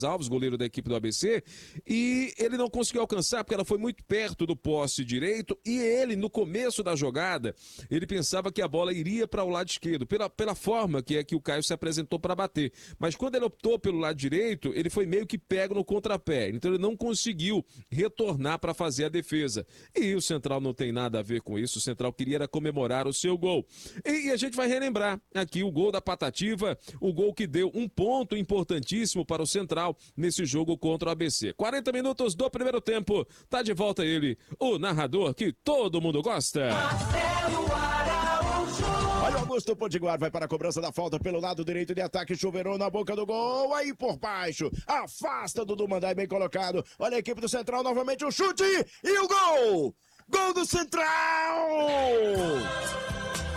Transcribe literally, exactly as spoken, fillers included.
Alves, goleiro da equipe do A B C, e ele não conseguiu alcançar porque ela foi muito perto do poste direito e ele, no começo da jogada, ele pensava que a bola iria para o lado esquerdo, pela, pela forma que é que o Caio se apresentou para bater. Mas quando ele optou pelo lado direito, ele foi meio que pego no contrapé, então ele não conseguiu retornar para fazer a defesa. E o Central não tem nada a ver com isso, o Central queria era comemorar o seu gol. E, e a gente vai relembrar aqui o gol da Patativa, o gol que deu um ponto importantíssimo para o Central nesse jogo contra o A B C. quarenta minutos do primeiro tempo, tá de volta ele, o narrador que todo mundo gosta. Olha o Augusto Potiguar, vai para a cobrança da falta pelo lado direito de ataque, chuveirou na boca do gol, aí por baixo, afasta Dudu Mandai, bem colocado, olha a equipe do Central, novamente o chute e o gol! Gol do Central!